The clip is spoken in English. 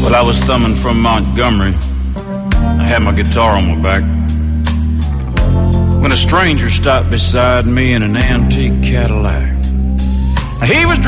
Well, I was thumbing from Montgomery. I had my guitar on my back when a stranger stopped beside me in an antique Cadillac. He was